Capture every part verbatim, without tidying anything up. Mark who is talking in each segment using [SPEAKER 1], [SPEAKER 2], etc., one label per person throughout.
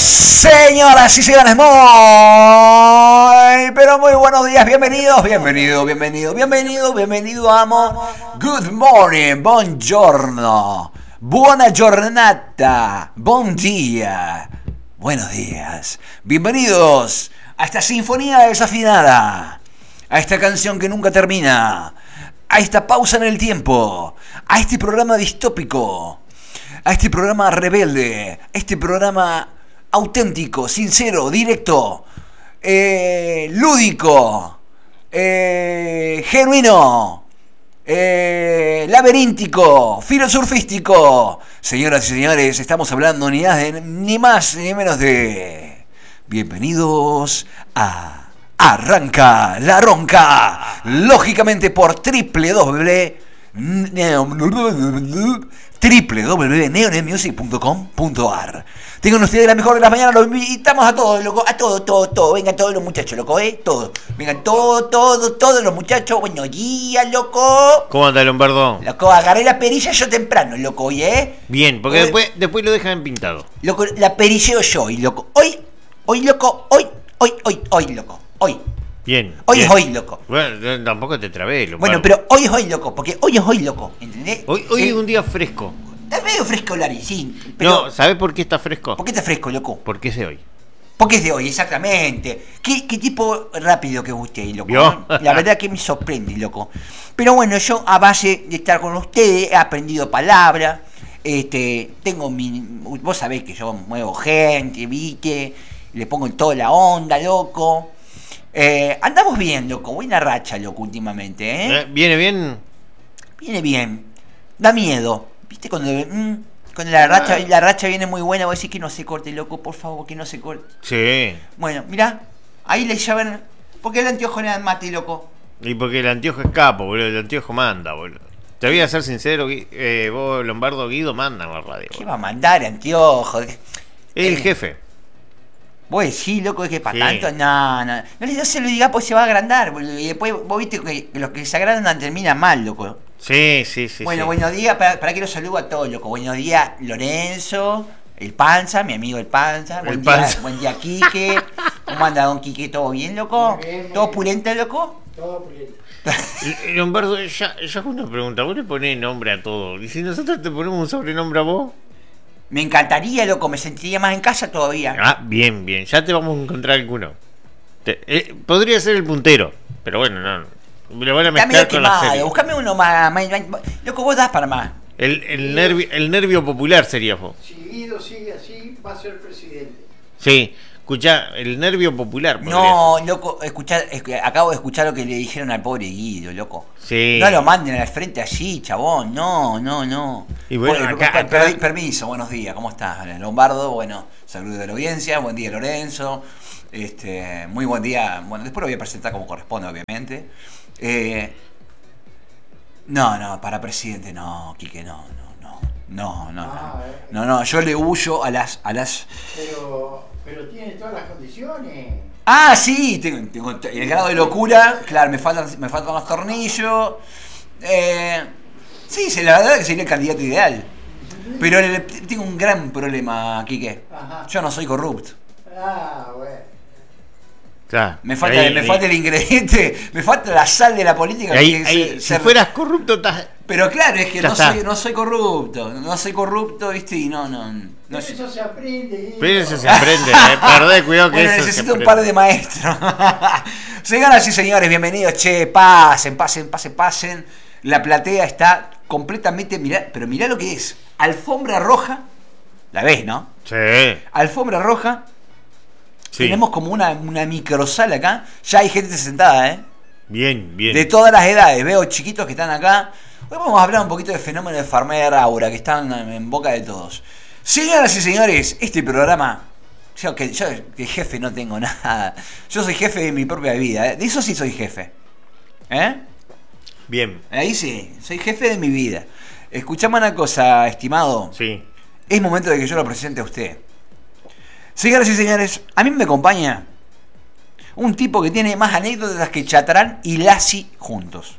[SPEAKER 1] Señoras y señores, muy, pero muy buenos días, bienvenidos, bienvenido, bienvenido, bienvenido, bienvenido, amo. Good morning, buongiorno, buona giornata, bon día, buenos días. Bienvenidos a esta sinfonía desafinada, a esta canción que nunca termina, a esta pausa en el tiempo, a este programa distópico, a este programa rebelde, a este programa auténtico, sincero, directo, eh, lúdico, eh, genuino, eh, laberíntico, filosurfístico. Señoras y señores, estamos hablando ni más, de, ni más ni menos de... Bienvenidos a Arranca la Ronca, lógicamente por doble u doble u doble u doble u doble u punto neonemusic punto com punto a r. Tengan ustedes la mejor de las mañanas, los invitamos a todos, loco, a todos, todos, todos, vengan todos los muchachos, loco, eh, todos, vengan todos, todos, todos los muchachos, buenos días, loco.
[SPEAKER 2] ¿Cómo anda, Lombardo?
[SPEAKER 1] Loco, agarré la perilla yo temprano, loco, hoy, eh.
[SPEAKER 2] Bien, porque hoy, después, después lo dejan pintado.
[SPEAKER 1] Loco, la perilleo yo hoy, loco, hoy, hoy, loco, hoy, hoy, hoy, hoy, loco, hoy.
[SPEAKER 2] Bien.
[SPEAKER 1] Hoy
[SPEAKER 2] bien.
[SPEAKER 1] es hoy, loco.
[SPEAKER 2] Bueno, tampoco te trabé, loco.
[SPEAKER 1] Bueno, pero hoy es hoy, loco, porque hoy es hoy, loco, ¿entendés?
[SPEAKER 2] Hoy, hoy
[SPEAKER 1] eh,
[SPEAKER 2] es un día fresco.
[SPEAKER 1] Está medio fresco, Lari, sí. Pero,
[SPEAKER 2] No, ¿sabes por qué está fresco?
[SPEAKER 1] ¿por qué está fresco, loco?
[SPEAKER 2] Porque es de hoy.
[SPEAKER 1] Porque es de hoy, exactamente. ¿Qué, qué tipo rápido que es usted, loco?
[SPEAKER 2] ¿Vio?
[SPEAKER 1] La verdad que me sorprende, loco. Pero bueno, yo a base de estar con ustedes he aprendido palabras. Este, tengo mi... Vos sabés que yo muevo gente, viste, le pongo en toda la onda, loco. Eh, andamos bien, loco, buena racha, loco, últimamente, ¿eh?
[SPEAKER 2] ¿Eh? ¿Viene bien?
[SPEAKER 1] Viene bien. Da miedo. ¿Viste cuando, mm, cuando la racha la racha viene muy buena? Voy a decir que no se corte, loco, por favor, que no se corte.
[SPEAKER 2] Sí.
[SPEAKER 1] Bueno, mirá, ahí le llaman. ¿Por qué el anteojo le dan mate, loco?
[SPEAKER 2] Y porque el anteojo es capo, boludo. El anteojo manda, boludo. Te voy a ser sincero, eh, vos, Lombardo, Guido, manda en la radio.
[SPEAKER 1] ¿Qué va a mandar, anteojo?
[SPEAKER 2] Es el
[SPEAKER 1] eh,
[SPEAKER 2] jefe.
[SPEAKER 1] Vos decís, loco, es que para
[SPEAKER 2] Sí.
[SPEAKER 1] tanto, no, no. No, no se lo diga, pues se va a agrandar. Boludo. Y después, vos viste que los que se agrandan terminan mal, loco.
[SPEAKER 2] Sí, sí, sí.
[SPEAKER 1] Bueno,
[SPEAKER 2] sí.
[SPEAKER 1] buenos días, para, para que los saludo a todos, loco. Buenos días, Lorenzo, el Panza, mi amigo el Panza.
[SPEAKER 2] El
[SPEAKER 1] Buen
[SPEAKER 2] Panza.
[SPEAKER 1] día, buen día, Quique. ¿Cómo anda, don Quique? ¿Todo bien, loco?
[SPEAKER 3] Muy bien, muy
[SPEAKER 1] ¿Todo
[SPEAKER 3] bien.
[SPEAKER 1] pulento, loco?
[SPEAKER 3] Todo pulento.
[SPEAKER 2] Y- y Lombardo, ya, ya es una pregunta. Vos le ponés nombre a todo. Y si nosotros te ponemos un sobrenombre a vos.
[SPEAKER 1] Me encantaría, loco, me sentiría más en casa todavía.
[SPEAKER 2] Ah, bien, bien. Ya te vamos a encontrar alguno. Te- eh, podría ser el puntero, pero bueno, no. Lo van a
[SPEAKER 1] Está medio
[SPEAKER 2] mezclar con la
[SPEAKER 1] quemado,
[SPEAKER 2] serie.
[SPEAKER 1] buscame uno más, más- más- Loco, vos das para más.
[SPEAKER 2] El, el, nervio, el nervio popular sería vos.
[SPEAKER 3] Si Guido sigue así, va a ser presidente.
[SPEAKER 2] Sí, escuchá, el nervio popular. podría
[SPEAKER 1] No, loco, escuchar, escu- acabo de escuchar lo que le dijeron al pobre Guido, loco.
[SPEAKER 2] ser. Sí.
[SPEAKER 1] No lo manden al frente así, chabón. No, no, no.
[SPEAKER 2] Y bueno,
[SPEAKER 1] Bueno,
[SPEAKER 2] acá-
[SPEAKER 1] per-
[SPEAKER 2] acá-
[SPEAKER 1] per- permiso, buenos días, ¿cómo estás? Lombardo, bueno, saludos de la audiencia, buen día, Lorenzo. Este, muy buen día. Bueno, después lo voy a presentar como corresponde, obviamente. Eh, no, no, para presidente, no, Quique, no, no, no, no, no,
[SPEAKER 3] Ah,
[SPEAKER 1] no,
[SPEAKER 3] eh.
[SPEAKER 1] no, no, yo le huyo a las, a las.
[SPEAKER 3] Pero, pero tiene todas las condiciones.
[SPEAKER 1] Ah, sí, tengo, tengo el grado de locura, claro, me faltan, me faltan los tornillos. Eh, sí, sí, la verdad que sería el candidato ideal. Pero le- tengo un gran problema, Quique.
[SPEAKER 3] Ajá.
[SPEAKER 1] Yo no soy corrupto.
[SPEAKER 3] Ah, bueno.
[SPEAKER 2] Claro,
[SPEAKER 1] Me falta,
[SPEAKER 2] ahí-
[SPEAKER 1] me
[SPEAKER 2] ahí-
[SPEAKER 1] falta el ingrediente, me falta la sal de la política.
[SPEAKER 2] ahí-
[SPEAKER 1] que
[SPEAKER 2] ahí,
[SPEAKER 1] se-
[SPEAKER 2] si
[SPEAKER 1] se-
[SPEAKER 2] fueras corrupto, estás.
[SPEAKER 1] Pero claro, es que
[SPEAKER 2] Ya
[SPEAKER 1] no
[SPEAKER 2] está.
[SPEAKER 1] soy, no soy corrupto, no soy corrupto, viste, y no, no, no
[SPEAKER 3] Pero
[SPEAKER 1] sé.
[SPEAKER 3] eso se aprende, Guido.
[SPEAKER 2] Pero eso se aprende, eh. Perdé, cuidado que
[SPEAKER 1] Bueno,
[SPEAKER 2] eso se
[SPEAKER 1] necesito un
[SPEAKER 2] aprende.
[SPEAKER 1] par de maestros. Señoras y señores, bienvenidos, che, pasen, pasen, pasen, pasen. La platea está completamente, mirá, pero mirá lo que es. Alfombra roja, la ves, ¿no?
[SPEAKER 2] Sí,
[SPEAKER 1] Alfombra roja.
[SPEAKER 2] sí.
[SPEAKER 1] Tenemos como una, una microsala acá. Ya hay gente sentada, ¿eh?
[SPEAKER 2] Bien, bien.
[SPEAKER 1] De todas las edades. Veo chiquitos que están acá. Hoy vamos a hablar un poquito del fenómeno de Farmer Aura, que están en boca de todos. Señoras y señores, este programa... Yo que, yo que jefe no tengo nada. Yo soy jefe de mi propia vida, ¿eh? De eso sí soy jefe. ¿Eh?
[SPEAKER 2] Bien,
[SPEAKER 1] Ahí sí, soy jefe de mi vida. Escuchame una cosa, estimado.
[SPEAKER 2] sí.
[SPEAKER 1] Es momento de que yo lo presente a usted. Señoras y señores, a mí me acompaña un tipo que tiene más anécdotas que Chatrán y Lassi juntos.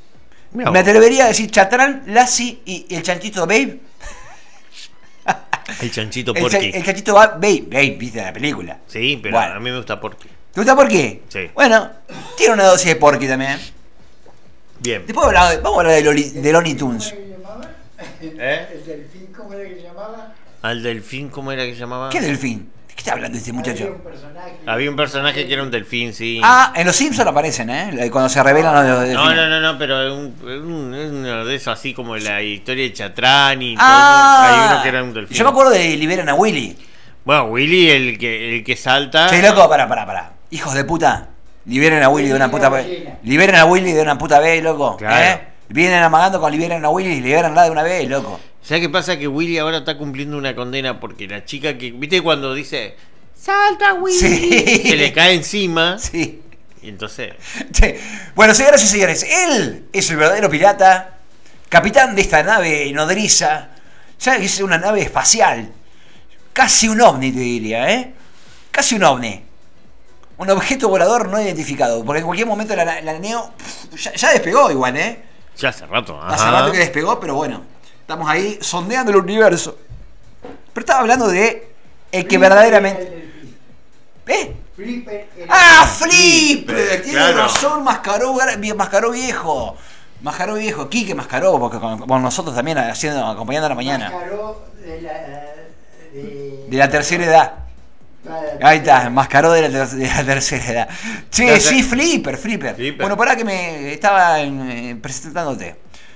[SPEAKER 2] Mirá
[SPEAKER 1] Me
[SPEAKER 2] vos.
[SPEAKER 1] atrevería a decir Chatrán, Lassi y el chanchito Babe.
[SPEAKER 2] El chanchito
[SPEAKER 1] El, cha-
[SPEAKER 2] Porky.
[SPEAKER 1] el chanchito va, ve, ve, viste la película.
[SPEAKER 2] Sí, pero
[SPEAKER 1] Bueno.
[SPEAKER 2] a mí me gusta Porky.
[SPEAKER 1] ¿Te gusta Porky?
[SPEAKER 2] Sí.
[SPEAKER 1] Bueno, tiene una dosis de Porky también.
[SPEAKER 2] Bien.
[SPEAKER 1] Después hablar- vamos a hablar de, Loli- de Looney Tunes.
[SPEAKER 3] ¿Cómo era que se llamaba?
[SPEAKER 2] ¿Eh?
[SPEAKER 3] El delfín, ¿cómo era que se llamaba?
[SPEAKER 2] Al delfín, ¿cómo era que se llamaba?
[SPEAKER 1] ¿Qué delfín? ¿De qué está hablando este
[SPEAKER 3] Había
[SPEAKER 1] muchacho?
[SPEAKER 3] un personaje.
[SPEAKER 2] Había un personaje que era un delfín, sí.
[SPEAKER 1] Ah, en los Simpsons aparecen, ¿eh? Cuando se revelan los delfines.
[SPEAKER 2] No, no, no, no, pero es un, es un- es uno de esos así como la historia de Chatrán y
[SPEAKER 1] Ah,
[SPEAKER 2] todo. Hay uno que era un delfín.
[SPEAKER 1] yo me acuerdo de Liberan a Willy.
[SPEAKER 2] Bueno, Willy, el que, el que salta.
[SPEAKER 1] Che, loco, pará, pará, pará. Hijos de puta. Liberen a Willy de una puta vez. Liberen a Willy de una puta vez, loco.
[SPEAKER 2] Claro.
[SPEAKER 1] ¿Eh? Vienen amagando con liberen a Willy y liberenla de una vez, loco.
[SPEAKER 2] ¿Sabes qué pasa? Que Willy ahora está cumpliendo una condena porque la chica que. ¿Viste cuando dice salta Willy?
[SPEAKER 1] Sí.
[SPEAKER 2] Se le cae encima.
[SPEAKER 1] Sí.
[SPEAKER 2] Y entonces.
[SPEAKER 1] Che, bueno, señoras y señores, él es el verdadero pirata, capitán de esta nave nodriza. Ya es una nave espacial. Casi un ovni, te diría, ¿eh? Casi un ovni. Un objeto volador no identificado. Porque en cualquier momento la, la Neo pff, ya, ya despegó igual, ¿eh?
[SPEAKER 2] Ya hace rato. Ajá.
[SPEAKER 1] Hace rato que despegó, pero bueno. Estamos ahí sondeando el universo. Pero estaba hablando de el que
[SPEAKER 3] Flipper
[SPEAKER 1] verdaderamente...
[SPEAKER 3] era el delfín.
[SPEAKER 1] ¿Eh?
[SPEAKER 3] Flipper era
[SPEAKER 1] ¡Ah,
[SPEAKER 3] el delfín.
[SPEAKER 1] Flipper! Tiene
[SPEAKER 2] claro.
[SPEAKER 1] razón, Mascaró, Mascaró viejo. Mascaró viejo. Quique Mascaró, porque con, con nosotros también haciendo, acompañando a la mañana.
[SPEAKER 3] Mascaró de la, de,
[SPEAKER 1] De la tercera edad. Ahí está, Mascaró de la, ter- de la tercera edad. Che,
[SPEAKER 2] Entonces-
[SPEAKER 1] sí, Flipper, Flipper.
[SPEAKER 2] Flipper.
[SPEAKER 1] Bueno, pará que me estaba en, eh, presentándote.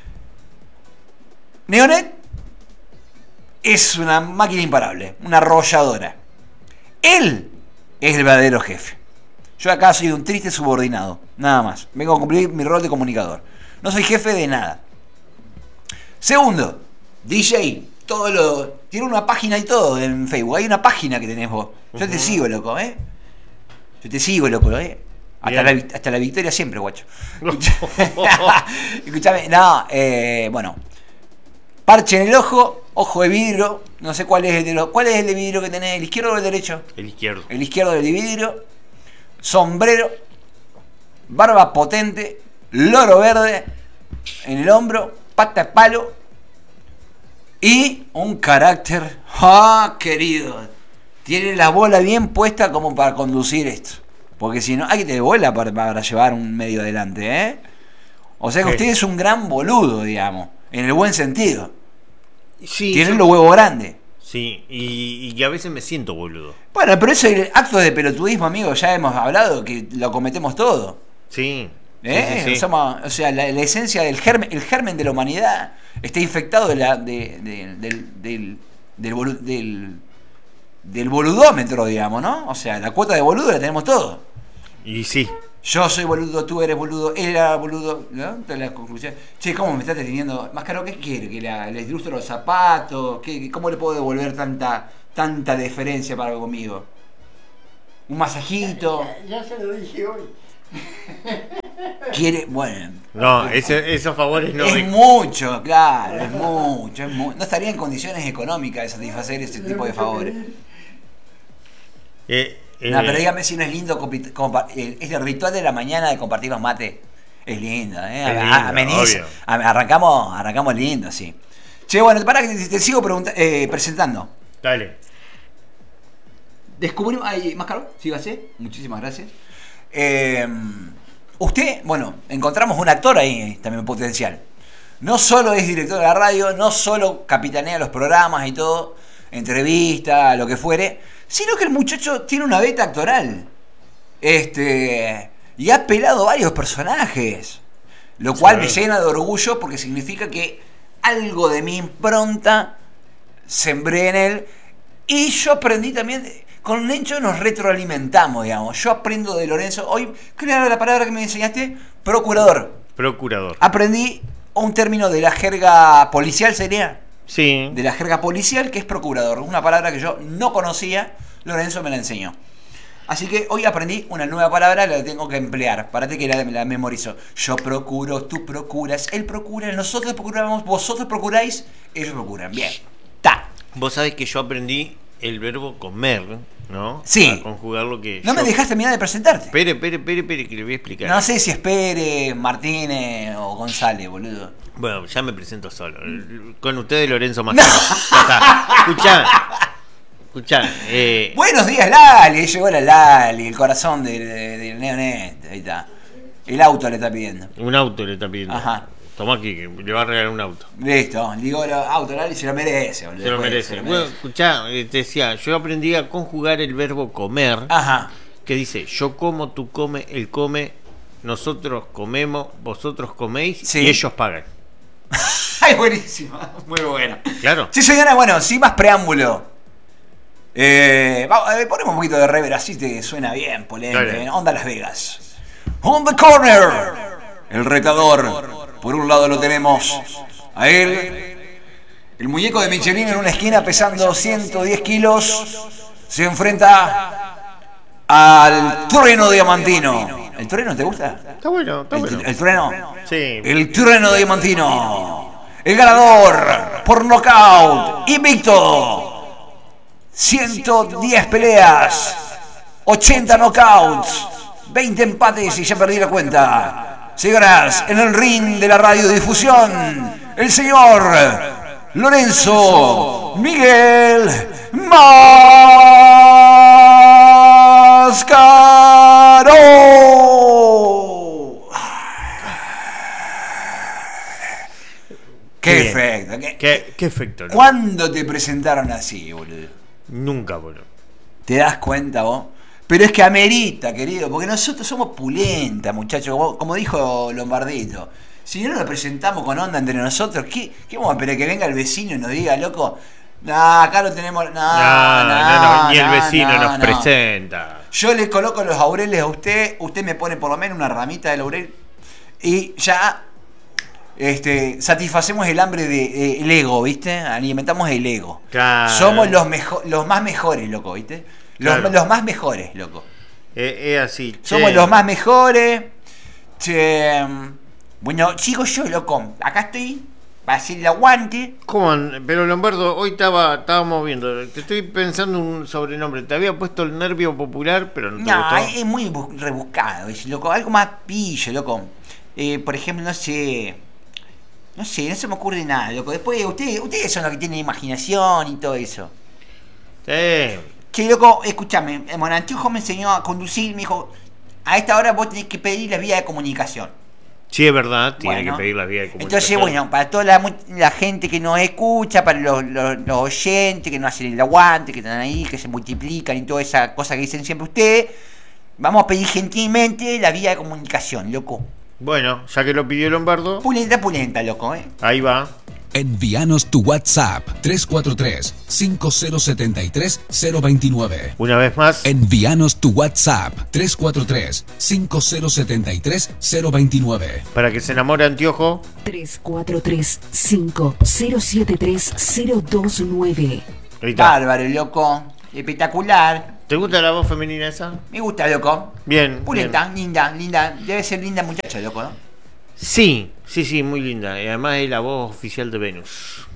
[SPEAKER 1] Neonet es una máquina imparable, una arrolladora. Él es el verdadero jefe. Yo acá soy un triste subordinado, nada más. Vengo a cumplir mi rol de comunicador. No soy jefe de nada. Segundo, D J, todo lo. Tiene una página y todo en Facebook. Hay una página que tenés vos. Yo te
[SPEAKER 2] Ujú.
[SPEAKER 1] sigo, loco, ¿eh? Yo te sigo, loco, ¿eh? Hasta la,
[SPEAKER 2] Bien.
[SPEAKER 1] vi- hasta la victoria siempre, guacho. Escuchame, no, eh, bueno. Parche en el ojo, ojo de vidrio. No sé cuál es el de los. ¿Cuál es el de vidrio que tenés? ¿El izquierdo o el derecho?
[SPEAKER 2] El izquierdo.
[SPEAKER 1] El izquierdo del vidrio. Sombrero. Barba potente. Loro verde. En el hombro. Pata de palo. Y un carácter. ¡Ah, querido! Tiene la bola bien puesta como para conducir esto. Porque si no, hay que tener bola para, para llevar un medio adelante, ¿eh? O sea que
[SPEAKER 2] Sí.
[SPEAKER 1] usted es un gran boludo, digamos. En el buen sentido.
[SPEAKER 2] Sí,
[SPEAKER 1] Tiene
[SPEAKER 2] yo-
[SPEAKER 1] los huevos grandes.
[SPEAKER 2] Sí, y, y que a veces me siento boludo.
[SPEAKER 1] Bueno, pero eso es acto de pelotudismo, amigo. Ya hemos hablado que lo cometemos todo.
[SPEAKER 2] Sí.
[SPEAKER 1] ¿Eh?
[SPEAKER 2] Sí, sí, sí.
[SPEAKER 1] Somos- o sea, la, la esencia del germen, el germen de la humanidad está infectado de la, de- de- del, del, del, bolu- del, del boludómetro, digamos, ¿no? O sea, la cuota de boludo la tenemos todo.
[SPEAKER 2] Y sí.
[SPEAKER 1] Yo soy boludo, tú eres boludo, él era boludo, ¿no? Entonces la conclusión. Che, ¿cómo me estás teniendo? Más caro, ¿qué quiere? ¿Que la- le ilustro los zapatos? ¿Qué, ¿Cómo le puedo devolver tanta, tanta deferencia para conmigo? ¿Un masajito?
[SPEAKER 3] Ya, ya se lo dije hoy.
[SPEAKER 1] ¿Quiere? Bueno.
[SPEAKER 2] No, ese- esos favores no.
[SPEAKER 1] es
[SPEAKER 2] de-
[SPEAKER 1] mucho, claro, es mucho, es mu- no estaría en condiciones económicas de satisfacer ese tipo de favores.
[SPEAKER 2] Eh, eh,
[SPEAKER 1] No, pero dígame si no es lindo compi- compa- el- este ritual de la mañana de compartir los mates. Es lindo, ¿eh?
[SPEAKER 2] Es
[SPEAKER 1] A-
[SPEAKER 2] lindo,
[SPEAKER 1] ameniza.
[SPEAKER 2] obvio.
[SPEAKER 1] A- arrancamos, arrancamos lindo, sí. Che, bueno, para que te, te sigo pregunta- eh, presentando.
[SPEAKER 2] Dale.
[SPEAKER 1] Descubrimos. Ay, ¿más caro? Sígase. Muchísimas gracias. Eh, usted, bueno, encontramos un actor ahí también potencial. No solo es director de la radio, no solo capitanea los programas y todo, entrevista, lo que fuere, sino que el muchacho tiene una beta actoral. Este. Y ha pelado varios personajes. Lo cual
[SPEAKER 2] Sí.
[SPEAKER 1] me llena de orgullo porque significa que algo de mi impronta sembré en él. Y yo aprendí también. Con Lencho nos retroalimentamos, digamos. Yo aprendo de Lorenzo. Hoy, ¿cuál era la palabra que me enseñaste? Procurador.
[SPEAKER 2] Procurador.
[SPEAKER 1] Aprendí un término de la jerga policial, sería.
[SPEAKER 2] Sí.
[SPEAKER 1] De la jerga policial, que es procurador. Una palabra que yo no conocía. Lorenzo me la enseñó. Así que hoy aprendí una nueva palabra, la tengo que emplear. Párate que la, la memorizo. Yo procuro, tú procuras, él procura, nosotros procuramos, vosotros procuráis, ellos procuran. Bien. Ta.
[SPEAKER 2] Vos sabés que yo aprendí el verbo comer ¿no?
[SPEAKER 1] Sí.
[SPEAKER 2] Para conjugar lo que
[SPEAKER 1] No
[SPEAKER 2] yo-
[SPEAKER 1] me dejaste terminar de presentarte.
[SPEAKER 2] Espere, espere, espere, espere, que le voy a explicar.
[SPEAKER 1] No sé si es Pérez, Martínez o González, boludo.
[SPEAKER 2] Bueno, ya me presento solo. Con ustedes, Lorenzo Mastino. Ya está. Escuchá. Escuchá. Eh,
[SPEAKER 1] Buenos días, Lali. Ahí llegó la Lali, el corazón del de, de Neonet. Ahí está. El auto le está pidiendo.
[SPEAKER 2] un auto le está pidiendo.
[SPEAKER 1] Ajá.
[SPEAKER 2] Tomá aquí, que le va a regalar un auto.
[SPEAKER 1] Listo. Digo, el auto, Lali se lo merece, boludo.
[SPEAKER 2] Se lo
[SPEAKER 1] Después,
[SPEAKER 2] merece.
[SPEAKER 1] se lo
[SPEAKER 2] Bueno,
[SPEAKER 1] merece.
[SPEAKER 2] escuchá, eh, te decía, yo aprendí a conjugar el verbo comer,
[SPEAKER 1] Ajá.
[SPEAKER 2] que dice, yo como, tú come, él come, nosotros comemos, vosotros coméis
[SPEAKER 1] Sí.
[SPEAKER 2] y ellos pagan.
[SPEAKER 1] Ay, buenísimo. Muy bueno.
[SPEAKER 2] Claro.
[SPEAKER 1] Sí, señora, bueno, sin más preámbulo. Eh, va- eh, ponemos un poquito de rever, así te suena bien, polente.
[SPEAKER 2] Dale.
[SPEAKER 1] ¿eh? Onda Las Vegas. On the corner. El retador. Por un lado lo tenemos a él. El muñeco de Michelin en una esquina pesando ciento diez kilos. Se enfrenta al trueno diamantino. ¿El trueno te gusta?
[SPEAKER 2] Está bueno, está
[SPEAKER 1] ¿El,
[SPEAKER 2] bueno.
[SPEAKER 1] el trueno?
[SPEAKER 2] Sí.
[SPEAKER 1] El trueno diamantino. El ganador por nocaut. Invicto. ciento diez peleas. ochenta knockouts. veinte empates y ya perdí la cuenta. Señoras, en el ring de la radiodifusión, el señor Lorenzo Miguel Mascaro. Qué
[SPEAKER 2] Bien.
[SPEAKER 1] efecto. ¿Qué,
[SPEAKER 2] ¿Qué, qué efecto? ¿no?
[SPEAKER 1] ¿Cuándo te presentaron así, boludo?
[SPEAKER 2] Nunca, boludo.
[SPEAKER 1] ¿Te das cuenta vos? Pero es que amerita, querido, porque nosotros somos pulenta, muchachos, como- como dijo Lombardito. Si no nos presentamos con onda entre nosotros, ¿qué, qué vamos a esperar que venga el vecino y nos diga, loco? No, acá lo tenemos. No,
[SPEAKER 2] No,
[SPEAKER 1] no,
[SPEAKER 2] no, no, ni el
[SPEAKER 1] no,
[SPEAKER 2] vecino
[SPEAKER 1] no,
[SPEAKER 2] nos
[SPEAKER 1] no.
[SPEAKER 2] presenta.
[SPEAKER 1] Yo le coloco los laureles a usted, usted me pone por lo menos una ramita de laurel y ya este, satisfacemos el hambre de, de- el ego, ¿viste? Alimentamos el ego.
[SPEAKER 2] Claro.
[SPEAKER 1] Somos los, mejo- los más mejores, loco, ¿viste? Los,
[SPEAKER 2] Claro.
[SPEAKER 1] los más mejores, loco.
[SPEAKER 2] Eh, es así.
[SPEAKER 1] Somos
[SPEAKER 2] che.
[SPEAKER 1] los más mejores. Che, bueno, sigo yo, loco. Acá estoy para hacer el aguante.
[SPEAKER 2] ¿Cómo an- Pero Lombardo, hoy estaba estábamos viendo. Te estoy pensando un sobrenombre. Te había puesto el nervio popular, pero no te
[SPEAKER 1] No,
[SPEAKER 2] gustó.
[SPEAKER 1] es muy bu- rebuscado, es, loco. Algo más pillo, loco. Eh, por ejemplo, no sé. No sé, no se me ocurre nada, loco. Después, ustedes, ustedes son los que tienen imaginación y todo eso.
[SPEAKER 2] Sí.
[SPEAKER 1] Che, loco, escúchame. El Monanchujo me enseñó a conducir. Me dijo: a esta hora vos tenés que pedir la vía de comunicación.
[SPEAKER 2] Sí, es verdad, tiene
[SPEAKER 1] Bueno,
[SPEAKER 2] que pedir la vía de comunicación.
[SPEAKER 1] entonces, bueno, para toda la, mu- la gente que nos escucha, para los, los- los oyentes que no hacen el aguante, que están ahí, que se multiplican y toda esa cosa que dicen siempre ustedes, vamos a pedir gentilmente la vía de comunicación, loco.
[SPEAKER 2] Bueno, ya que lo pidió Lombardo,
[SPEAKER 1] Pulenta, pulenta, loco, ¿eh?
[SPEAKER 2] ahí va.
[SPEAKER 4] Envíanos tu WhatsApp tres cuatro tres, cinco cero siete tres, cero dos nueve.
[SPEAKER 2] Una vez más.
[SPEAKER 4] Envíanos tu WhatsApp tres cuatro tres, cinco cero siete tres, cero dos nueve.
[SPEAKER 2] Para que se enamore Antiojo.
[SPEAKER 5] tres cuatro tres, cinco cero siete tres, cero dos nueve.
[SPEAKER 2] Ahí está.
[SPEAKER 1] Bárbaro, loco. Espectacular.
[SPEAKER 2] ¿Te gusta la voz femenina esa?
[SPEAKER 1] Me gusta, loco.
[SPEAKER 2] Bien.
[SPEAKER 1] Pulenta,
[SPEAKER 2] bien.
[SPEAKER 1] linda, linda. Debe ser linda muchacha, loco, ¿no?
[SPEAKER 2] Sí, sí, sí, muy linda. Y además es la voz oficial de Venus.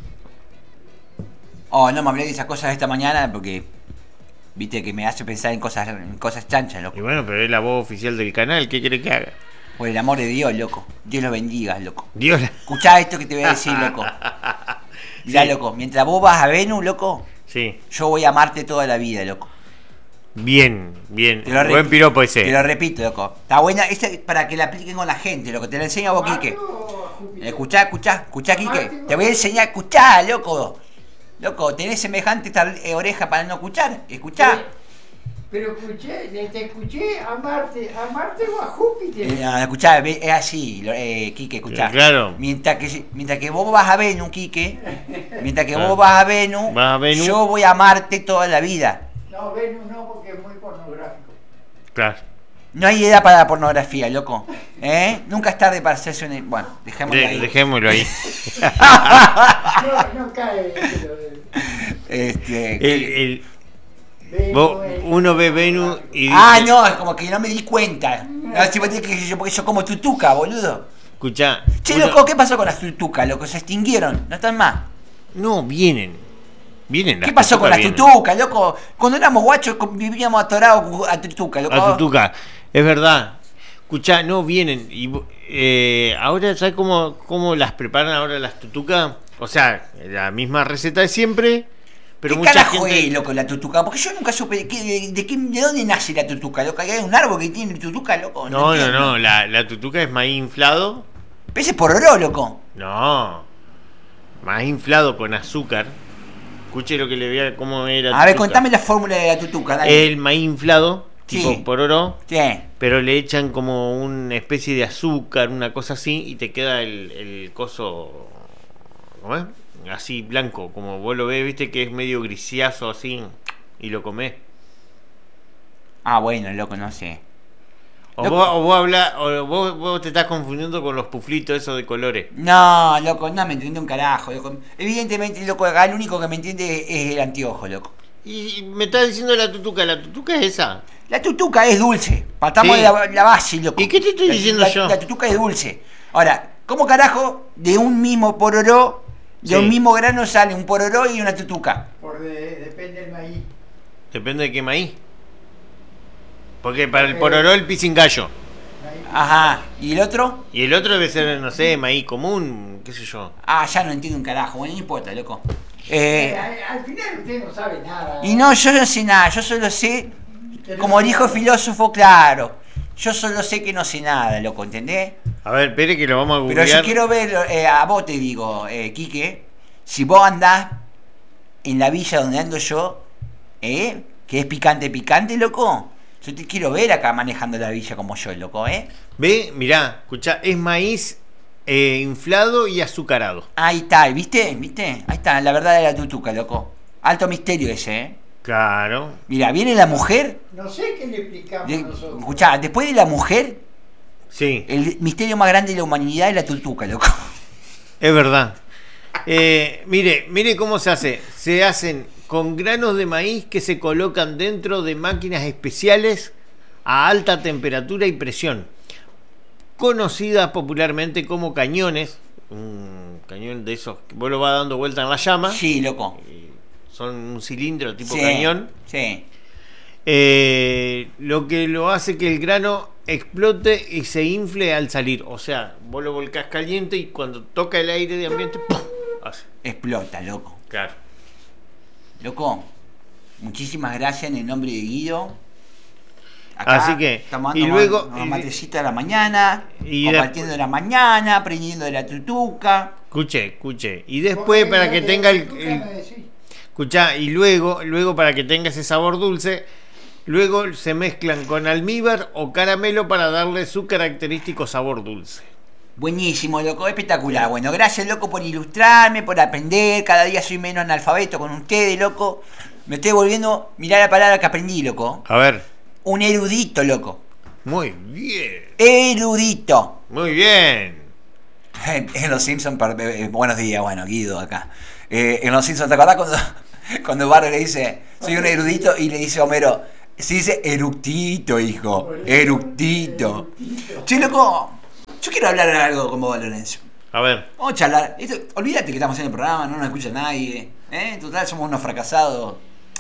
[SPEAKER 1] Oh, no me hablé de esas cosas esta mañana porque, viste, que me hace pensar en cosas, en cosas chanchas, loco.
[SPEAKER 2] Y bueno, pero es la voz oficial del canal. ¿Qué quiere que haga?
[SPEAKER 1] Por el amor de Dios, loco. Dios lo bendiga, loco.
[SPEAKER 2] Dios la...
[SPEAKER 1] Escuchá esto que te voy a decir, loco. Mirá,
[SPEAKER 2] Sí.
[SPEAKER 1] loco, mientras vos vas a Venus, loco,
[SPEAKER 2] Sí.
[SPEAKER 1] yo voy a amarte toda la vida, loco.
[SPEAKER 2] Bien, bien.
[SPEAKER 1] Te lo
[SPEAKER 2] Buen
[SPEAKER 1] repi-
[SPEAKER 2] piropo ese.
[SPEAKER 1] Te lo repito, loco. Está buena, esta es para que la apliquen con la gente, loco. Te la enseño a vos, Quique. Escuchá, escuchá, escuchá, Quique. Te voy a enseñar, escuchá, loco. Loco, tenés semejante tal, eh, oreja para no escuchar. Escuchá.
[SPEAKER 3] Pero escuché, te te escuché a Marte, a Marte o a Júpiter.
[SPEAKER 1] Eh, no, escuchá, ve- es así, lo- eh, Quique, escuchá.
[SPEAKER 2] Eh, claro.
[SPEAKER 1] Mientras que, mientras que vos vas a Venus, Quique, mientras que
[SPEAKER 2] Claro.
[SPEAKER 1] vos vas a Venus,
[SPEAKER 2] Vas a Venus.
[SPEAKER 1] yo voy a amarte toda la vida.
[SPEAKER 3] No, Venus no, porque es muy pornográfico.
[SPEAKER 2] Claro.
[SPEAKER 1] No hay edad para la pornografía, loco. ¿Eh? Nunca es tarde para hacerse un... Bueno, dejémoslo
[SPEAKER 2] De-
[SPEAKER 1] ahí.
[SPEAKER 2] dejémoslo ahí.
[SPEAKER 3] No, no cae. pero,
[SPEAKER 1] Este,
[SPEAKER 2] El, el-
[SPEAKER 3] Venus,
[SPEAKER 2] vos-
[SPEAKER 3] eh,
[SPEAKER 2] uno ve Venus y dice,
[SPEAKER 1] Ah, no, es como que no me di cuenta. No, si vos tenés que yo, porque yo como tutuca, boludo.
[SPEAKER 2] escuchá.
[SPEAKER 1] Che,
[SPEAKER 2] uno-
[SPEAKER 1] loco, ¿qué pasó con las tutucas, loco? Se extinguieron, no están más.
[SPEAKER 2] No, vienen. Vienen las
[SPEAKER 1] ¿Qué pasó con
[SPEAKER 2] tutucas,
[SPEAKER 1] las
[SPEAKER 2] vienen.
[SPEAKER 1] tutucas, loco? Cuando éramos guachos con- vivíamos atorados a tutuca, loco.
[SPEAKER 2] A tutuca, es verdad. Escuchá, no vienen. Y eh, ahora, ¿sabes cómo, cómo las preparan ahora las tutucas? O sea, la misma receta de siempre, pero
[SPEAKER 1] ¿Qué
[SPEAKER 2] mucha
[SPEAKER 1] carajo
[SPEAKER 2] gente...
[SPEAKER 1] es, loco, la tutuca? Porque yo nunca supe de, qué, de, de, qué, de dónde nace la tutuca, loco. ¿Hay un árbol que tiene tutuca, loco?
[SPEAKER 2] No, no,
[SPEAKER 1] entiendo.
[SPEAKER 2] no, la, la tutuca es maíz inflado.
[SPEAKER 1] Pero ese es pororó, loco.
[SPEAKER 2] No, maíz inflado con azúcar. Escuche lo que le veía cómo era.
[SPEAKER 1] A ver,
[SPEAKER 2] tutuca.
[SPEAKER 1] contame la fórmula de la tutuca, dale.
[SPEAKER 2] El maíz inflado, tipo
[SPEAKER 1] Sí.
[SPEAKER 2] pororó,
[SPEAKER 1] Sí.
[SPEAKER 2] pero le echan como una especie de azúcar, una cosa así, y te queda el, el coso, ¿cómo es? Así blanco, como vos lo ves, viste que es medio griseazo así, y lo comés.
[SPEAKER 1] Ah, bueno, loco, no sé.
[SPEAKER 2] O
[SPEAKER 1] Loco.
[SPEAKER 2] vos, o vos hablás, o vos, vos te estás confundiendo con los puflitos esos de colores.
[SPEAKER 1] No, loco, no me entiende un carajo, loco. Evidentemente, loco, acá el único que me entiende es el anteojo, loco.
[SPEAKER 2] Y me estás diciendo la tutuca, la tutuca es esa.
[SPEAKER 1] La tutuca es dulce. Partamos
[SPEAKER 2] Sí.
[SPEAKER 1] de la, la base, loco.
[SPEAKER 2] ¿Y qué te estoy
[SPEAKER 1] La-
[SPEAKER 2] diciendo
[SPEAKER 1] la-
[SPEAKER 2] yo?
[SPEAKER 1] La tutuca es dulce. Ahora, ¿cómo carajo de un mismo pororó, de
[SPEAKER 2] Sí.
[SPEAKER 1] un mismo grano sale un pororó y una tutuca?
[SPEAKER 3] Por de- depende del maíz.
[SPEAKER 2] Depende de qué maíz. Porque para el pororó el pisingallo.
[SPEAKER 3] Maíz.
[SPEAKER 1] Ajá. ¿Y el otro?
[SPEAKER 2] Y el otro debe ser, no sé, maíz común, qué sé yo.
[SPEAKER 1] Ah, ya no entiendo un carajo. Bueno, no importa, loco.
[SPEAKER 3] Eh,
[SPEAKER 1] Eh,
[SPEAKER 3] al, al final usted no sabe nada.
[SPEAKER 1] y no, yo no sé nada. Yo solo sé,
[SPEAKER 3] Pero
[SPEAKER 1] como
[SPEAKER 3] no
[SPEAKER 1] dijo el
[SPEAKER 3] sabe.
[SPEAKER 1] filósofo, claro. Yo solo sé que no sé nada, loco, ¿entendés?
[SPEAKER 2] A ver, espere que lo vamos a
[SPEAKER 1] Pero
[SPEAKER 2] googlear.
[SPEAKER 1] yo quiero ver, eh, a vos te digo, eh, Quique, si vos andás en la villa donde ando yo, ¿eh? Que es picante, picante, loco. Yo te quiero ver acá manejando la villa como yo, loco, ¿eh?
[SPEAKER 2] Ve, mirá, escuchá, es maíz eh, inflado y azucarado.
[SPEAKER 1] Ahí está, ¿viste? ¿Viste? Ahí está, la verdad de la tutuca, loco. Alto misterio ese, ¿eh?
[SPEAKER 2] Claro.
[SPEAKER 1] Mira, viene la mujer.
[SPEAKER 3] No sé qué le explicamos
[SPEAKER 1] De,
[SPEAKER 3] nosotros.
[SPEAKER 1] escuchá, después de la mujer,
[SPEAKER 2] Sí,
[SPEAKER 1] el misterio más grande de la humanidad es la tutuca, loco.
[SPEAKER 2] es verdad. Eh, mire, mire cómo se hace. Se hacen con granos de maíz que se colocan dentro de máquinas especiales a alta temperatura y presión, conocidas popularmente como cañones. Un cañón de esos que vos lo vas dando vuelta en la llama.
[SPEAKER 1] Sí, loco.
[SPEAKER 2] Son un cilindro tipo
[SPEAKER 1] Sí,
[SPEAKER 2] cañón.
[SPEAKER 1] Sí.
[SPEAKER 2] Eh, lo que lo hace que el grano explote y se infle al salir. O sea, vos lo volcás caliente y cuando toca el aire de ambiente, ¡pum! Hace.
[SPEAKER 1] Explota, loco.
[SPEAKER 2] Claro.
[SPEAKER 1] Loco, muchísimas gracias en el nombre de Guido. Acá
[SPEAKER 2] Así que,
[SPEAKER 1] estamos
[SPEAKER 2] y
[SPEAKER 1] dando
[SPEAKER 2] luego-
[SPEAKER 1] unos
[SPEAKER 2] y-
[SPEAKER 1] matecitos a la mañana,
[SPEAKER 2] y
[SPEAKER 1] compartiendo de la mañana, aprendiendo de la tutuca.
[SPEAKER 2] Escuche, escuche. Y después
[SPEAKER 3] Vos
[SPEAKER 2] para
[SPEAKER 3] ahí
[SPEAKER 2] que
[SPEAKER 3] de
[SPEAKER 2] tenga el,
[SPEAKER 3] tutuca
[SPEAKER 2] el-
[SPEAKER 3] me decís.
[SPEAKER 2] escuchá, y luego, luego para que tenga ese sabor dulce, luego se mezclan con almíbar o caramelo para darle su característico sabor dulce.
[SPEAKER 1] Buenísimo, loco, espectacular. Bueno, gracias, loco, por ilustrarme, por aprender. Cada día soy menos analfabeto con ustedes, loco. Me estoy volviendo, mirá la palabra que aprendí, loco.
[SPEAKER 2] A ver.
[SPEAKER 1] Un erudito, loco.
[SPEAKER 2] Muy bien.
[SPEAKER 1] Erudito.
[SPEAKER 2] Muy bien.
[SPEAKER 1] En Los Simpsons, buenos días, bueno, Guido acá. Eh, en Los Simpsons, ¿te acordás cuando, cuando Bart le dice, soy un erudito? Y le dice a Homero, se dice eructito, hijo, eructito. Che, loco, yo quiero hablar algo con vos, Lorenzo.
[SPEAKER 2] A ver.
[SPEAKER 1] Vamos a charlar. Esto, olvídate que estamos en el programa, no nos escucha nadie. ¿eh? En total somos unos fracasados.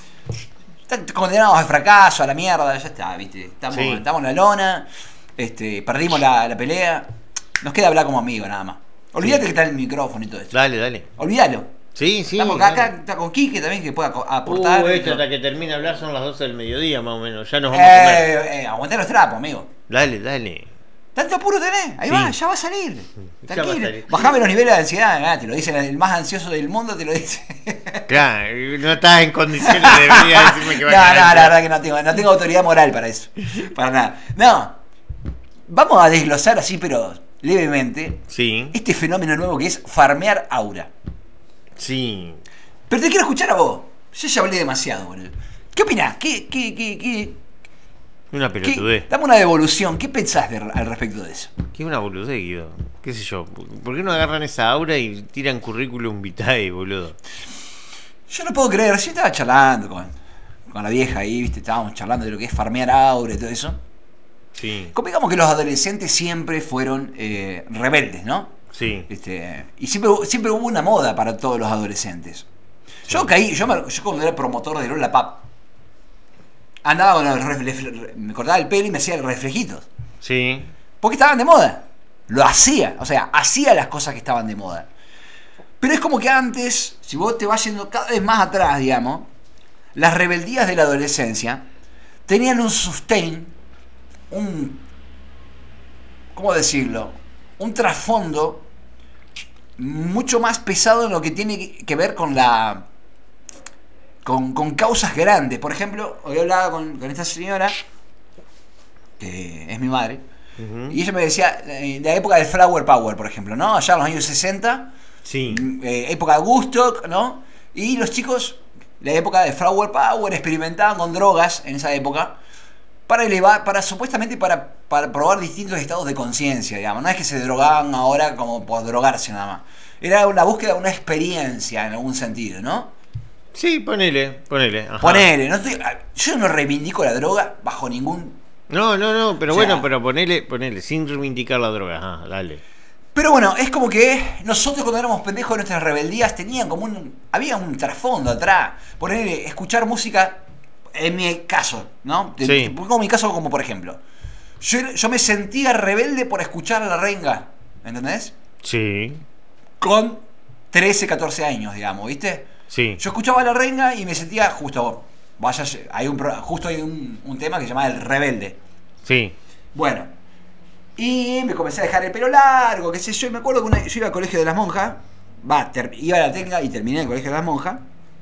[SPEAKER 1] Están condenados al fracaso, a la mierda, ya está, viste. Estamos,
[SPEAKER 2] Sí.
[SPEAKER 1] estamos en la lona, este, perdimos la, la pelea. Nos queda hablar como amigos nada más. Olvídate
[SPEAKER 2] Sí.
[SPEAKER 1] que está el micrófono y todo esto.
[SPEAKER 2] Dale, dale.
[SPEAKER 1] Olvídalo.
[SPEAKER 2] Sí, sí.
[SPEAKER 1] Estamos acá,
[SPEAKER 2] dale.
[SPEAKER 1] acá está con Quique también que pueda co- aportar.
[SPEAKER 2] Uh, esto
[SPEAKER 1] Esto.
[SPEAKER 2] hasta que termine de hablar son las doce del mediodía más o menos. Ya nos vamos a comer.
[SPEAKER 1] eh, eh, aguantar los trapos, amigo.
[SPEAKER 2] Dale, dale.
[SPEAKER 1] ¿Tanto apuro tenés? Ahí
[SPEAKER 2] Sí.
[SPEAKER 1] va, ya va a salir.
[SPEAKER 2] Ya va a
[SPEAKER 1] Tranquilo.
[SPEAKER 2] salir.
[SPEAKER 1] Bajame los niveles de ansiedad, ah, te lo dice el más ansioso del mundo, te lo dice.
[SPEAKER 2] Claro, no estás en condiciones de venir a decirme que
[SPEAKER 1] No,
[SPEAKER 2] va
[SPEAKER 1] no,
[SPEAKER 2] a
[SPEAKER 1] la
[SPEAKER 2] ganar.
[SPEAKER 1] verdad que no tengo, no tengo autoridad moral para eso. Para nada. No. Vamos a desglosar así, pero levemente,
[SPEAKER 2] Sí,
[SPEAKER 1] este fenómeno nuevo que es farmear aura.
[SPEAKER 2] sí.
[SPEAKER 1] Pero te quiero escuchar a vos. Yo ya hablé demasiado, boludo. ¿Qué opinás? ¿Qué, qué, qué, qué,
[SPEAKER 2] Una
[SPEAKER 1] qué-
[SPEAKER 2] pelotudez.
[SPEAKER 1] Dame una devolución. ¿Qué pensás de- al respecto de eso?
[SPEAKER 2] ¿Qué es una boludez, Guido? ¿Qué sé yo? ¿Por qué no agarran esa aura y tiran currículum vitae, boludo?
[SPEAKER 1] Yo no puedo creer. Recién estaba charlando con, con la vieja ahí, ¿viste? Estábamos charlando de lo que es farmear aura y todo eso.
[SPEAKER 2] Sí,
[SPEAKER 1] Convengamos que los adolescentes siempre fueron eh, rebeldes, ¿no?
[SPEAKER 2] sí,
[SPEAKER 1] Este, y siempre, siempre hubo una moda para todos los adolescentes. Yo caí, yo, me, yo cuando era promotor de Lola Pap, andaba con el refle, me cortaba el pelo y me hacía reflejitos.
[SPEAKER 2] Sí.
[SPEAKER 1] Porque estaban de moda. Lo hacía, o sea, hacía las cosas que estaban de moda. Pero es como que antes, si vos te vas yendo cada vez más atrás, digamos, las rebeldías de la adolescencia tenían un sustain, un, ¿cómo decirlo? Un trasfondo mucho más pesado en lo que tiene que ver con la con, con causas grandes. Por ejemplo, hoy hablaba con, con esta señora, que es mi madre, uh-huh. y ella me decía, de la época del Flower Power, por ejemplo, ¿no? Allá en los años sesenta,
[SPEAKER 2] sí.
[SPEAKER 1] eh, época de Woodstock, ¿no? Y los chicos, la época del Flower Power, experimentaban con drogas en esa época, para elevar, para supuestamente para, para probar distintos estados de conciencia, digamos. No es que se drogaban ahora como por drogarse nada más. Era una búsqueda de una experiencia en algún sentido, ¿no?
[SPEAKER 2] Sí, ponele, ponele. Ajá.
[SPEAKER 1] Ponele, no estoy, yo no reivindico la droga bajo ningún...
[SPEAKER 2] No, no, no, pero
[SPEAKER 1] o sea,
[SPEAKER 2] bueno, pero ponele, ponele, sin reivindicar la droga, ajá, dale.
[SPEAKER 1] Pero bueno, es como que nosotros cuando éramos pendejos, nuestras rebeldías tenían como un... Había un trasfondo atrás. Ponele, escuchar música... En mi caso, ¿no?
[SPEAKER 2] Sí.
[SPEAKER 1] Pongo mi caso como por ejemplo. Yo, yo me sentía rebelde por escuchar a La Renga, ¿entendés?
[SPEAKER 2] Sí.
[SPEAKER 1] Con trece, catorce años, digamos, ¿viste?
[SPEAKER 2] Sí.
[SPEAKER 1] Yo escuchaba a La Renga y me sentía justo, vaya, hay un, justo hay un, un tema que se llama El Rebelde.
[SPEAKER 2] Sí.
[SPEAKER 1] Bueno, y me comencé a dejar el pelo largo, qué sé yo, y me acuerdo que una, yo iba al colegio de las monjas, va, ter, iba a la técnica y terminé en el colegio de las monjas.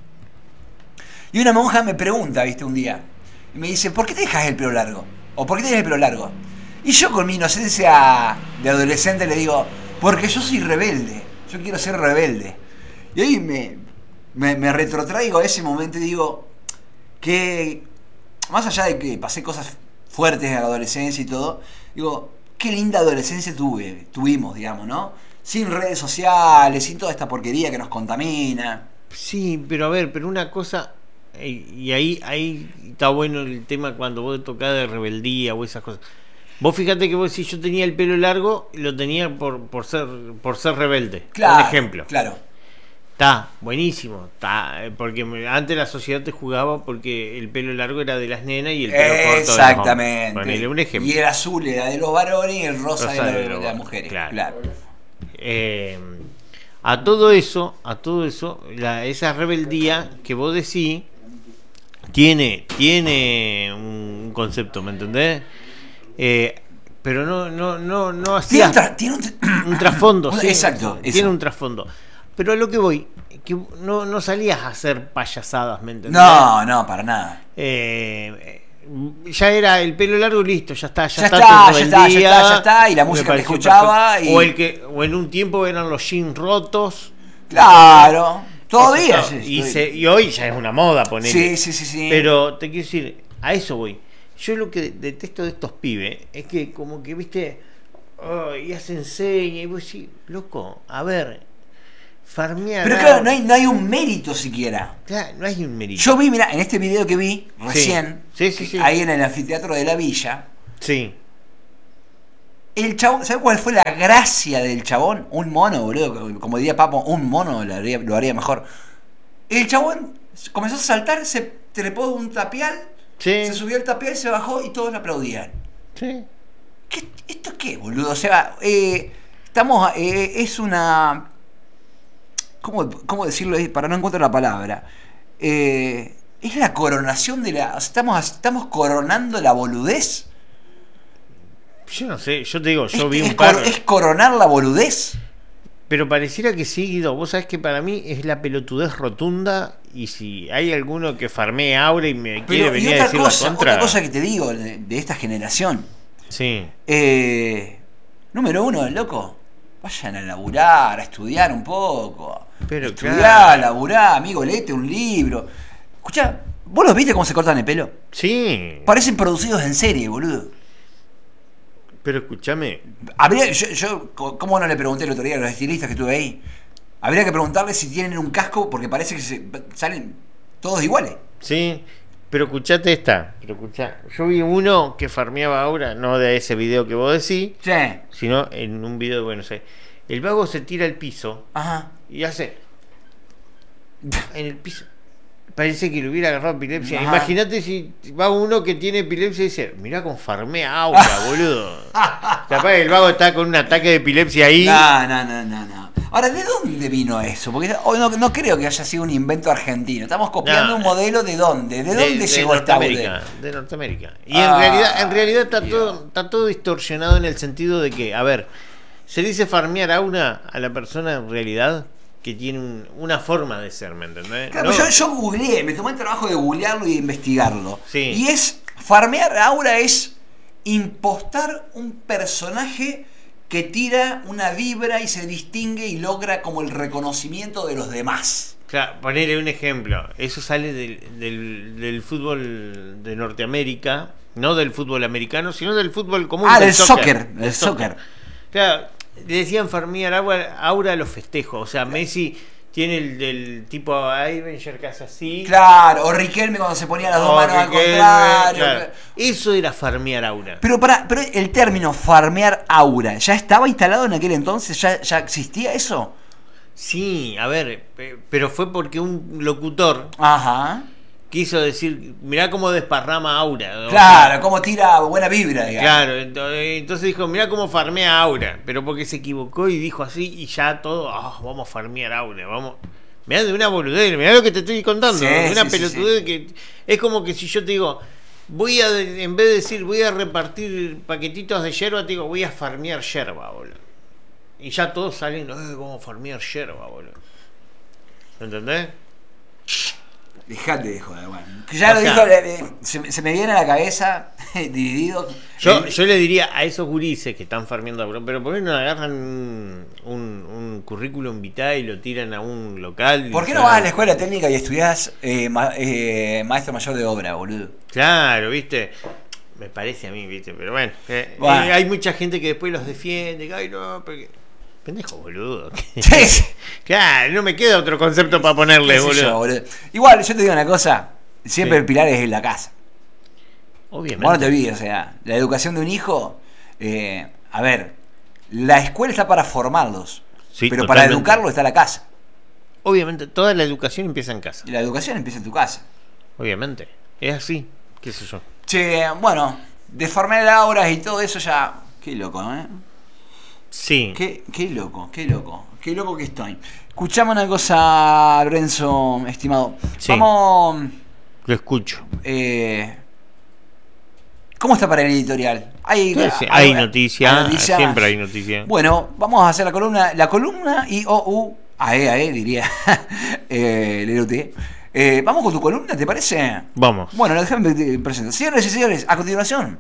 [SPEAKER 1] Y una monja me pregunta, viste, un día, y me dice, ¿por qué te dejas el pelo largo? ¿O por qué tienes el pelo largo? Y yo con mi inocencia de adolescente le digo, porque yo soy rebelde, yo quiero ser rebelde. Y ahí me, me, me retrotraigo a ese momento y digo, que más allá de que pasé cosas fuertes en la adolescencia y todo, digo, qué linda adolescencia tuve, tuvimos, digamos, ¿no? Sin redes sociales, sin toda esta porquería que nos contamina.
[SPEAKER 2] Sí, pero a ver, pero una cosa... Y ahí, ahí está bueno el tema cuando vos tocás de rebeldía o esas cosas. Vos fíjate que vos si yo tenía el pelo largo, lo tenía por, por ser por ser rebelde.
[SPEAKER 1] Claro,
[SPEAKER 2] un ejemplo.
[SPEAKER 1] Claro.
[SPEAKER 2] Está buenísimo, está, porque antes la sociedad te jugaba porque el pelo largo era de las nenas y el pelo corto de los hombres.
[SPEAKER 1] Exactamente.
[SPEAKER 2] Ponele un ejemplo.
[SPEAKER 1] Y el azul era de los varones y el rosa,
[SPEAKER 2] Rosa
[SPEAKER 1] era
[SPEAKER 2] de
[SPEAKER 1] de,
[SPEAKER 2] los-
[SPEAKER 1] de las mujeres.
[SPEAKER 2] claro.
[SPEAKER 1] Claro.
[SPEAKER 2] Eh, a todo eso, a todo eso, la, esa rebeldía que vos decís tiene, tiene un concepto, ¿me entendés? Eh, pero no, no, no, no
[SPEAKER 1] Tiene
[SPEAKER 2] hacía
[SPEAKER 1] un, tra- tiene un,
[SPEAKER 2] un trasfondo,
[SPEAKER 1] un-
[SPEAKER 2] sí,
[SPEAKER 1] Exacto.
[SPEAKER 2] tiene
[SPEAKER 1] eso.
[SPEAKER 2] un trasfondo. Pero a lo que voy, que no, no salías a hacer payasadas, ¿me entendés?
[SPEAKER 1] No, no, para nada.
[SPEAKER 2] Eh, ya era el pelo largo y listo, ya está, ya,
[SPEAKER 1] Ya
[SPEAKER 2] está,
[SPEAKER 1] está,
[SPEAKER 2] tu
[SPEAKER 1] ya está, ya
[SPEAKER 2] rebeldía,
[SPEAKER 1] está, ya está, y la
[SPEAKER 2] me
[SPEAKER 1] música que
[SPEAKER 2] pareció
[SPEAKER 1] escuchaba
[SPEAKER 2] perfecto.
[SPEAKER 1] y-
[SPEAKER 2] o el que o en un tiempo eran los jeans rotos.
[SPEAKER 1] Claro. Todavía.
[SPEAKER 2] Eso,
[SPEAKER 1] sí,
[SPEAKER 2] y,
[SPEAKER 1] estoy-
[SPEAKER 2] se, y hoy ya es una moda poner.
[SPEAKER 1] Sí, sí, sí, sí.
[SPEAKER 2] Pero te quiero decir, a eso voy. Yo lo que detesto de estos pibes es que como que, viste, oh, y hacen señas y vos decís, loco, a ver, farmear.
[SPEAKER 1] Pero claro, no hay, no hay un mérito siquiera.
[SPEAKER 2] Claro, no hay un mérito.
[SPEAKER 1] Yo vi, mira, en este video que vi recién,
[SPEAKER 2] Sí, sí, sí.
[SPEAKER 1] ahí en el anfiteatro de la villa,
[SPEAKER 2] Sí.
[SPEAKER 1] el chabón, ¿sabes cuál fue la gracia del chabón? Un mono, boludo, como diría Papo, un mono lo haría, lo haría mejor. El chabón comenzó a saltar, se trepó de un tapial,
[SPEAKER 2] Sí.
[SPEAKER 1] se subió al tapial, se bajó y todos le aplaudían.
[SPEAKER 2] Sí.
[SPEAKER 1] ¿Qué, ¿Esto qué, boludo? O sea, eh, estamos, eh, es una... ¿Cómo, cómo decirlo? Para no encontrar la palabra. Eh, es la coronación de la... O sea, estamos, estamos coronando la boludez.
[SPEAKER 2] Yo no sé, yo te digo, yo
[SPEAKER 1] es,
[SPEAKER 2] vi
[SPEAKER 1] es
[SPEAKER 2] un par.
[SPEAKER 1] cor- es coronar la boludez.
[SPEAKER 2] Pero pareciera que sí, Guido. Vos sabés que para mí es la pelotudez rotunda. Y si hay alguno que farmee ahora y me quiere
[SPEAKER 1] Pero, y
[SPEAKER 2] venir a
[SPEAKER 1] otra
[SPEAKER 2] decir
[SPEAKER 1] cosa,
[SPEAKER 2] la contra.
[SPEAKER 1] otra cosa que te digo de, de esta generación.
[SPEAKER 2] Sí.
[SPEAKER 1] Eh, número uno, loco. Vayan a laburar, a estudiar un poco.
[SPEAKER 2] Pero
[SPEAKER 1] estudiar,
[SPEAKER 2] claro.
[SPEAKER 1] laburar, amigo, léete un libro. Escuchá, ¿vos los viste cómo se cortan el pelo?
[SPEAKER 2] Sí.
[SPEAKER 1] Parecen producidos en serie, boludo.
[SPEAKER 2] Pero escúchame.
[SPEAKER 1] Habría, yo, yo, ¿cómo no le pregunté el otro día a los estilistas que estuve ahí? Habría que preguntarles si tienen un casco porque parece que se, salen todos iguales.
[SPEAKER 2] Sí. Pero escuchate esta. Pero escuchá. Yo vi uno que farmeaba ahora, no de ese video que vos decís,
[SPEAKER 1] Sí.
[SPEAKER 2] sino en un video de Buenos Aires. El vago se tira al piso
[SPEAKER 1] Ajá.
[SPEAKER 2] y hace. en el piso. Parece que le hubiera agarrado epilepsia.
[SPEAKER 1] Ajá.
[SPEAKER 2] Imagínate si va uno que tiene epilepsia y dice, mirá cómo farmea Aura, boludo. Capaz que el vago está con un ataque de epilepsia ahí.
[SPEAKER 1] No, no, no, no, no. Ahora, ¿de dónde vino eso? Porque hoy no, no creo que haya sido un invento argentino. Estamos copiando
[SPEAKER 2] No,
[SPEAKER 1] un modelo de dónde. ¿De dónde
[SPEAKER 2] de
[SPEAKER 1] llegó esta
[SPEAKER 2] Norteamérica,
[SPEAKER 1] aude?
[SPEAKER 2] de Norteamérica. Y
[SPEAKER 1] Ah,
[SPEAKER 2] en realidad, en realidad está
[SPEAKER 1] Dios.
[SPEAKER 2] todo, está todo distorsionado en el sentido de que, a ver, se dice farmear aura a la persona en realidad que tiene un- una forma de ser, ¿me entendés?
[SPEAKER 1] Claro,
[SPEAKER 2] No-
[SPEAKER 1] yo, yo googleé, me tomé el trabajo de googlearlo y de investigarlo.
[SPEAKER 2] Sí.
[SPEAKER 1] Y es, farmear aura es impostar un personaje que tira una vibra y se distingue y logra como el reconocimiento de los demás.
[SPEAKER 2] Claro, ponerle un ejemplo. Eso sale del, del, del fútbol de Norteamérica, no del fútbol americano, sino del fútbol común.
[SPEAKER 1] Ah, del soccer, del soccer.
[SPEAKER 2] Claro, le decían farmear aura, aura a los festejos. O sea, Messi tiene el del tipo Avenger que hace así.
[SPEAKER 1] Claro, o Riquelme cuando se ponía las dos
[SPEAKER 2] o
[SPEAKER 1] manos al
[SPEAKER 2] Riquelme,
[SPEAKER 1] contrario.
[SPEAKER 2] claro. Eso era farmear aura.
[SPEAKER 1] Pero para, pero el término farmear aura, ¿ya estaba instalado en aquel entonces? ¿Ya, ya existía eso?
[SPEAKER 2] Sí, a ver, pe- pero fue porque un locutor
[SPEAKER 1] Ajá.
[SPEAKER 2] quiso decir, mirá cómo desparrama aura. O
[SPEAKER 1] Claro,
[SPEAKER 2] sea,
[SPEAKER 1] como tira buena vibra, digamos.
[SPEAKER 2] claro, ento- entonces dijo, mirá cómo farmea aura, pero porque se equivocó y dijo así y ya todo, ah, vamos a farmear aura, vamos. Mirá de una boludez, mirá lo que te estoy contando,
[SPEAKER 1] Sí,
[SPEAKER 2] de una
[SPEAKER 1] sí, sí,
[SPEAKER 2] pelotudez
[SPEAKER 1] sí.
[SPEAKER 2] que es como que si yo te digo, voy a, en vez de decir voy a repartir paquetitos de yerba, te digo, voy a farmear yerba, boludo. Y ya todos salen, eh, vamos a farmear yerba, boludo. ¿Entendés?
[SPEAKER 1] Dejate de joder, bueno. Que ya
[SPEAKER 2] O
[SPEAKER 1] lo
[SPEAKER 2] sea-
[SPEAKER 1] dijo, eh, eh, se, se me viene a la cabeza, dividido.
[SPEAKER 2] Yo,
[SPEAKER 1] Eh,
[SPEAKER 2] yo le diría a esos gurises que están farmeando aura, pero ¿por qué no agarran un, un, un currículum vitae y lo tiran a un local? y
[SPEAKER 1] ¿Por qué
[SPEAKER 2] ya-
[SPEAKER 1] no vas a la escuela técnica y estudias eh, ma- eh, maestro mayor de obra, boludo?
[SPEAKER 2] Claro, viste. Me parece a mí, viste, pero bueno. eh,
[SPEAKER 1] Bueno.
[SPEAKER 2] eh, hay mucha gente que después los defiende. Que, ay, no, porque. Pendejo, boludo.
[SPEAKER 1] Sí, sí.
[SPEAKER 2] Claro, no me queda otro concepto para ponerle,
[SPEAKER 1] Qué sé
[SPEAKER 2] boludo.
[SPEAKER 1] yo, boludo. Igual, yo te digo una cosa, siempre
[SPEAKER 2] Sí.
[SPEAKER 1] el pilar es en la casa.
[SPEAKER 2] Obviamente.
[SPEAKER 1] Vos no te olvides, o sea, la educación de un hijo, eh, a ver, la escuela está para formarlos,
[SPEAKER 2] Sí,
[SPEAKER 1] pero para
[SPEAKER 2] totalmente.
[SPEAKER 1] educarlo está la casa.
[SPEAKER 2] Obviamente, toda la educación empieza en casa.
[SPEAKER 1] Y la educación empieza en tu casa.
[SPEAKER 2] Obviamente. Es así, qué sé yo.
[SPEAKER 1] Che, bueno, deformar auras y todo eso ya... Qué loco, ¿eh?
[SPEAKER 2] Sí.
[SPEAKER 1] Qué, qué loco, qué loco, qué loco que estoy. Escuchame una cosa, Lorenzo, estimado.
[SPEAKER 2] Sí.
[SPEAKER 1] Vamos...
[SPEAKER 2] Lo escucho.
[SPEAKER 1] Eh, ¿Cómo está para el editorial? Hay,
[SPEAKER 2] Sí, sí, hay noticia, siempre hay noticia.
[SPEAKER 1] Bueno, vamos a hacer la columna, la columna I O U AE, AE diría eh, L U T. Eh, vamos con tu columna, ¿te parece?
[SPEAKER 2] Vamos.
[SPEAKER 1] Bueno, déjame te presento. Señores y señores, a continuación,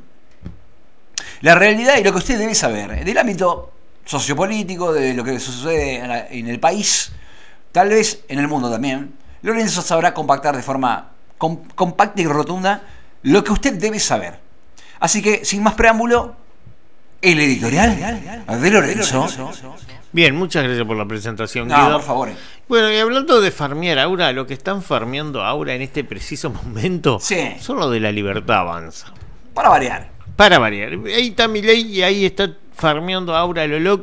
[SPEAKER 1] la realidad y lo que usted debe saber del ámbito sociopolítico, de lo que sucede en, la- en el país, tal vez en el mundo también. Lorenzo sabrá compactar de forma com- compacta y rotunda lo que usted debe saber. Así que, sin más preámbulo, el editorial de Lorenzo.
[SPEAKER 2] Bien, muchas gracias por la presentación,
[SPEAKER 1] No,
[SPEAKER 2] Guido.
[SPEAKER 1] por favor.
[SPEAKER 2] Bueno, y hablando de farmear aura, lo que están farmeando ahora en este preciso momento
[SPEAKER 1] Sí.
[SPEAKER 2] son los de la libertad avanza.
[SPEAKER 1] Para variar.
[SPEAKER 2] Para variar. Ahí está Milei y ahí está farmeando aura a lo loco.